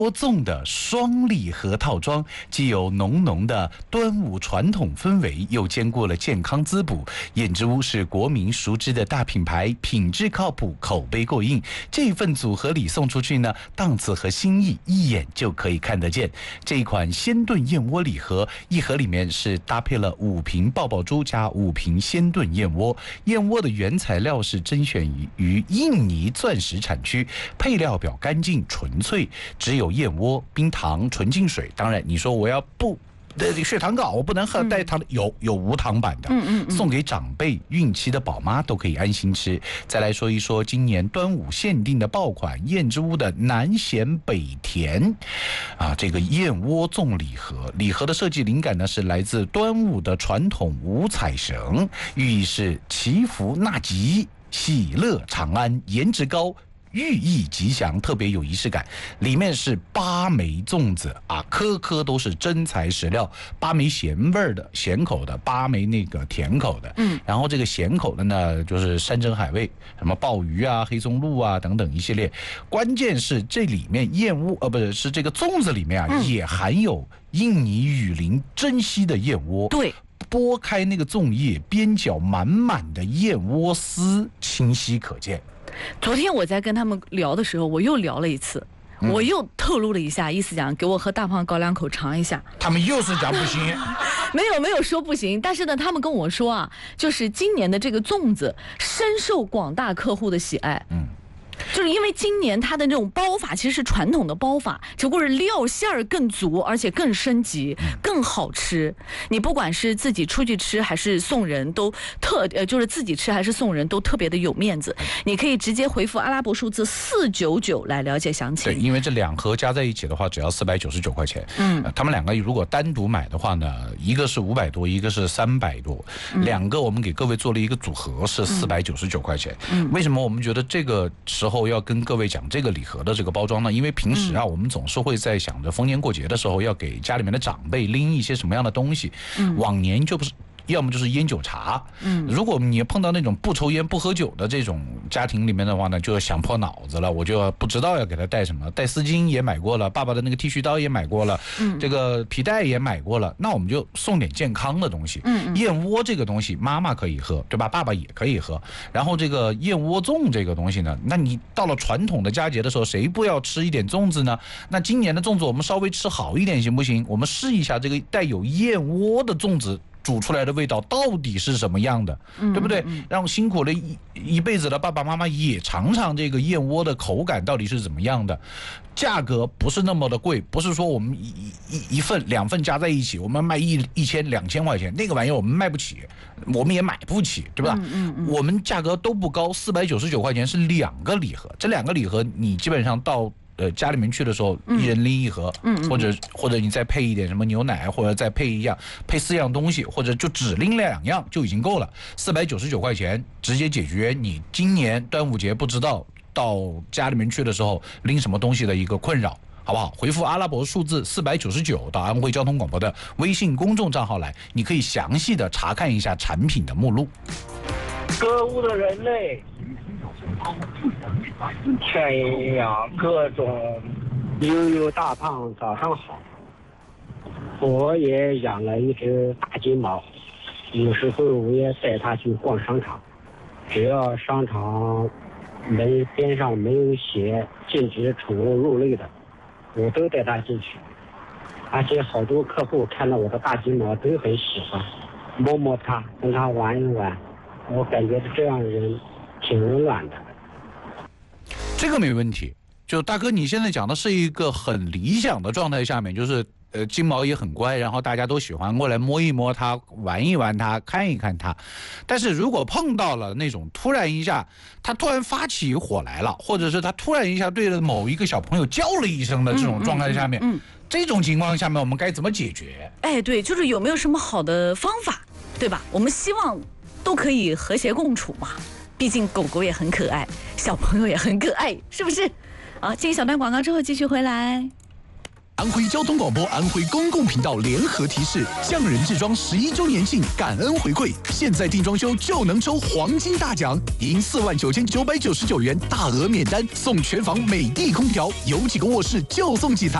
粽的双礼盒套装，既有浓浓的端午传统氛围，又兼顾了健康滋补。燕之屋是国民熟知的大品牌，品质靠谱，口碑过硬。这份组合礼送出去呢，档次和心意一眼就可以看得见。这一款鲜炖燕窝礼盒，一盒里面是搭配了5瓶爆爆珠加5瓶鲜炖燕窝。燕窝的原材料是甄选于印尼钻石产区，配料表干净纯粹，只有燕窝、冰糖、纯净水。当然，你说我要不血糖高，我不能喝带糖的，有无糖版的，送给长辈、孕期的宝妈都可以安心吃。再来说一说今年端午限定的爆款燕之屋的南咸北甜这个燕窝粽礼盒，礼盒的设计灵感呢是来自端午的传统五彩绳，寓意是祈福纳吉、喜乐长安、颜值高。寓意吉祥，特别有仪式感。里面是8枚粽子颗颗都是真材实料，8枚咸味儿的、咸口的，8枚那个甜口的。然后这个咸口的呢，就是山珍海味，什么鲍鱼黑松露等等一系列。关键是这里面是这个粽子里面也含有印尼雨林珍稀的燕窝。对。剥开那个粽叶，边角满满的燕窝丝清晰可见。 昨天我在跟他们聊的时候，我又聊了一次，我又透露了一下，意思讲给我和大胖搞2口尝一下。 他们又是讲不行， 没有说不行，但是呢，他们跟我说就是今年的这个粽子深受广大客户的喜爱。就是因为今年它的那种包法其实是传统的包法，只不过是料馅儿更足，而且更升级，更好吃。你不管是自己出去吃还是送人，都就是自己吃还是送人都特别的有面子。你可以直接回复阿拉伯数字499来了解详情。 对，因为这2盒加在一起的话，只要499块钱。他们2个如果单独买的话呢，一个是500多，一个是300多，2个我们给各位做了一个组合，是499块钱。为什么我们觉得这个时候要跟各位讲这个礼盒的这个包装呢？因为平时我们总是会在想着逢年过节的时候要给家里面的长辈拎一些什么样的东西。往年就不是。要么就是烟酒茶，如果你碰到那种不抽烟不喝酒的这种家庭里面的话呢，就要想破脑子了，我就不知道要给他带什么，带丝巾也买过了，爸爸的那个剃须刀也买过了，这个皮带也买过了，那我们就送点健康的东西。燕窝这个东西妈妈可以喝，对吧？爸爸也可以喝。然后这个燕窝粽这个东西呢，那你到了传统的佳节的时候，谁不要吃一点粽子呢？那今年的粽子我们稍微吃好一点行不行？我们试一下这个带有燕窝的粽子煮出来的味道到底是什么样的，对不对？让辛苦了一辈子的爸爸妈妈也尝尝这个燕窝的口感到底是怎么样的。价格不是那么的贵，不是说我们一份2份加在一起，我们卖1000、2000块钱，那个玩意儿我们卖不起，我们也买不起，对吧？我们价格都不高，499块钱是2个礼盒，这2个礼盒你基本上到家里面去的时候，一人拎1盒，或者你再配一点什么牛奶，或者再配4样东西，或者就只拎2样就已经够了。499块钱直接解决你今年端午节不知道到家里面去的时候拎什么东西的一个困扰，好不好？回复阿拉伯数字499到安徽交通广播的微信公众账号来，你可以详细的查看一下产品的目录。 歌舞的人类全养各种悠大胖，早上好。我也养了一只大金毛，有时候我也带它去逛商场，只要商场门边上没有写禁止宠物入内的，我都带它进去。而且好多客户看到我的大金毛都很喜欢，摸摸它，跟它玩一玩，我感觉这样的人挺温暖的。 这个没问题，就大哥你现在讲的是一个很理想的状态下面，就是金毛也很乖，然后大家都喜欢过来摸一摸它，玩一玩它，看一看它。但是如果碰到了那种突然一下它突然发起火来了，或者是它突然一下对着某一个小朋友叫了一声的这种状态下面，这种情况下面我们该怎么解决？ 对，就是有没有什么好的方法，对吧？我们希望都可以和谐共处嘛，毕竟狗狗也很可爱，小朋友也很可爱，是不是？进一小段广告之后继续回来。 安徽交通广播、安徽公共频道联合提示：匠人制装11周年庆感恩回馈，现在订装修就能抽黄金大奖，赢49999元大额免单，送全房美的空调，有几个卧室就送几台。